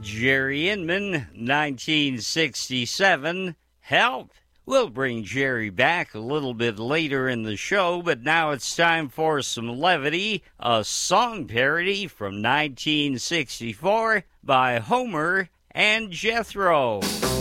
Jerry Inman, 1967, Help. We'll bring Jerry back a little bit later in the show, but now it's time for some levity, a song parody from 1964 by Homer and Jethro.